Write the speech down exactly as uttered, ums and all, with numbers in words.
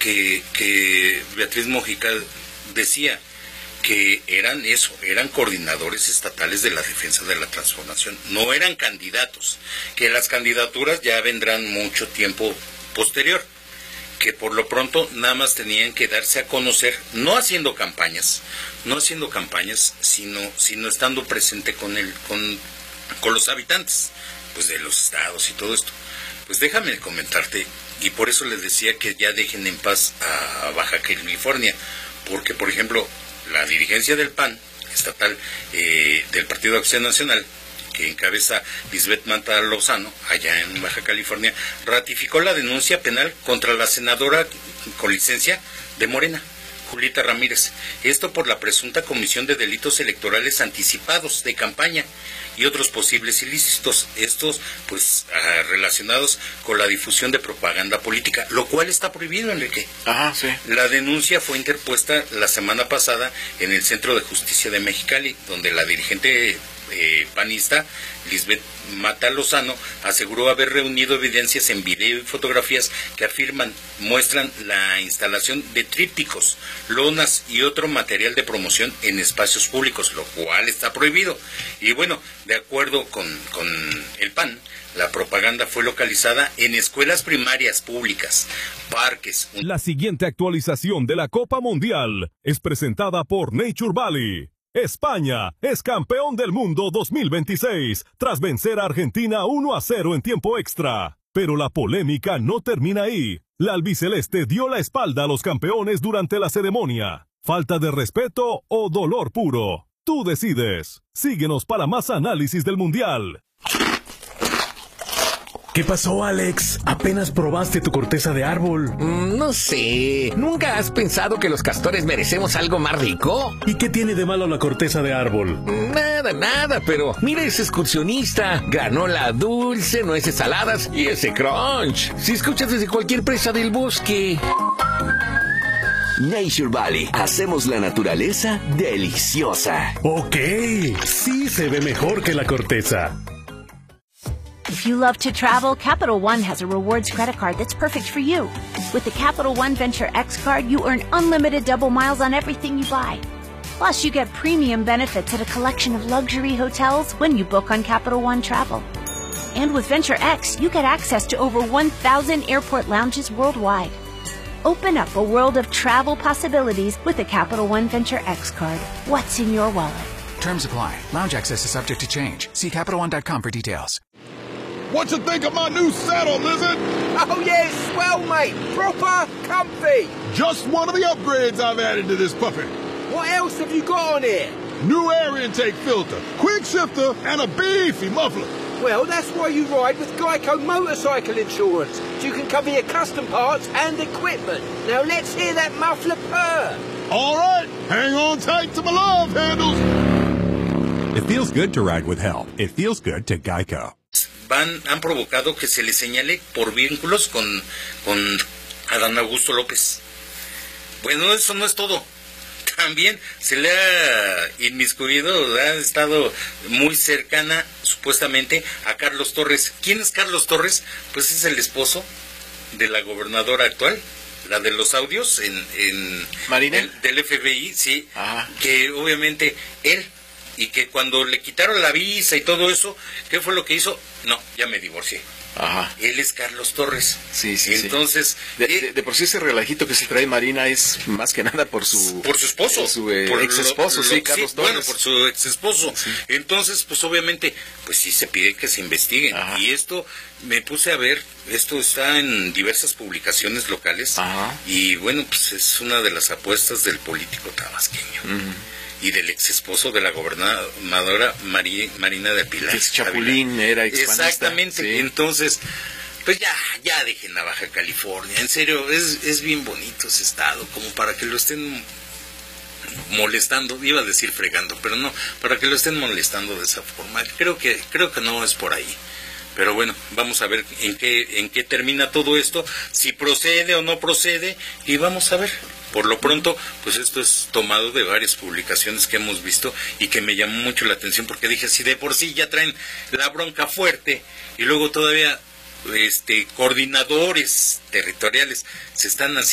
que, que Beatriz Mojica decía que eran eso, eran coordinadores estatales de la defensa de la transformación, no eran candidatos, que las candidaturas ya vendrán mucho tiempo posterior, que por lo pronto nada más tenían que darse a conocer, no haciendo campañas, no haciendo campañas, sino, sino estando presente con el, con, con los habitantes, pues de los estados y todo esto. Pues déjame comentarte, y por eso les decía que ya dejen en paz a Baja California, porque por ejemplo, la dirigencia del P A N estatal, eh, del Partido Acción Nacional, que encabeza Lisbeth Mata Lozano, allá en Baja California, ratificó la denuncia penal contra la senadora con licencia de Morena, Julieta Ramírez. Esto por la presunta comisión de delitos electorales anticipados de campaña y otros posibles ilícitos, estos pues ah, relacionados con la difusión de propaganda política, lo cual está prohibido, Enrique. Ajá, sí. La denuncia fue interpuesta la semana pasada en el Centro de Justicia de Mexicali, donde la dirigente eh, panista Lisbeth Mata Lozano aseguró haber reunido evidencias en video y fotografías que afirman, muestran la instalación de trípticos, lonas y otro material de promoción en espacios públicos, lo cual está prohibido. Y bueno, de acuerdo con, con el P A N, la propaganda fue localizada en escuelas primarias públicas, parques. La siguiente actualización de la Copa Mundial es presentada por Nature Valley. España es campeón del mundo dos mil veintiséis tras vencer a Argentina uno a cero en tiempo extra. Pero la polémica no termina ahí. La albiceleste dio la espalda a los campeones durante la ceremonia. ¿Falta de respeto o dolor puro? Tú decides. Síguenos para más análisis del mundial. ¿Qué pasó, Alex? ¿Apenas probaste tu corteza de árbol? Mm, no sé. ¿Nunca has pensado que los castores merecemos algo más rico? ¿Y qué tiene de malo la corteza de árbol? Nada, nada, pero mira ese excursionista. Granola dulce, nueces saladas y ese crunch. Si escuchas desde cualquier presa del bosque. Nature Valley. Hacemos la naturaleza deliciosa. Ok, sí se ve mejor que la corteza. If you love to travel, Capital One has a rewards credit card that's perfect for you. With the Capital One Venture X card, you earn unlimited double miles on everything you buy. Plus, you get premium benefits at a collection of luxury hotels when you book on Capital One Travel. And with Venture X, you get access to over one thousand airport lounges worldwide. Open up a world of travel possibilities with the Capital One Venture X card. What's in your wallet? Terms apply. Lounge access is subject to change. See Capital One dot com for details. What you think of my new saddle, Lizard? Oh, yeah, it's swell, mate. Proper comfy. Just one of the upgrades I've added to this puppy. What else have you got on here? New air intake filter, quick shifter, and a beefy muffler. Well, that's why you ride with Geico Motorcycle Insurance. So you can cover your custom parts and equipment. Now let's hear that muffler purr. All right, hang on tight to my love handles. It feels good to ride with help. It feels good to Geico. Van, han provocado que se le señale por vínculos con, con Adán Augusto López. Bueno, eso no es todo. También se le ha inmiscuido, ha estado muy cercana, supuestamente, a Carlos Torres. ¿Quién es Carlos Torres? Pues es el esposo de la gobernadora actual, la de los audios en, en ¿Marina? El, del F B I, sí. Ajá. Que obviamente él, y que cuando le quitaron la visa y todo eso, ¿qué fue lo que hizo? No, ya me divorcié. Ajá. Él es Carlos Torres. Sí, sí, Entonces, sí. De, eh, de, de por sí ese relajito que se trae Marina es más que nada por su... Por su esposo. Por su eh, por ex esposo, lo, sí, lo, Carlos sí, Torres. Bueno, por su ex esposo. Sí. Entonces, pues obviamente, pues sí se pide que se investiguen. Ajá. Y esto, me puse a ver, esto está en diversas publicaciones locales. Ajá. Y bueno, pues es una de las apuestas del político tabasqueño. Uh-huh. Y del ex esposo de la gobernadora Mari, Marina del Pilar. Que es Chapulín, era expanista. Exactamente, sí. Entonces, pues ya, ya dejen la Baja California, en serio, es, es bien bonito ese estado, como para que lo estén molestando, iba a decir fregando, pero no, para que lo estén molestando de esa forma, creo que, creo que no es por ahí. Pero bueno, vamos a ver en qué, en qué termina todo esto, si procede o no procede, y vamos a ver. Por lo pronto, pues esto es tomado de varias publicaciones que hemos visto y que me llamó mucho la atención porque dije, si de por sí ya traen la bronca fuerte y luego todavía este coordinadores territoriales se están haciendo